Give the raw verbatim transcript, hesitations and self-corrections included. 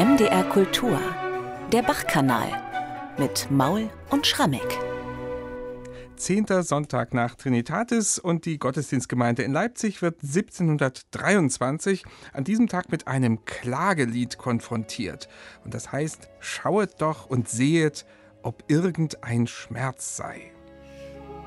M D R Kultur, der Bach-Kanal mit Maul und Schrammeck. Zehnter Sonntag nach Trinitatis und die Gottesdienstgemeinde in Leipzig wird siebzehnhundertdreiundzwanzig an diesem Tag mit einem Klagelied konfrontiert. Und das heißt, schauet doch und sehet, ob irgendein Schmerz sei.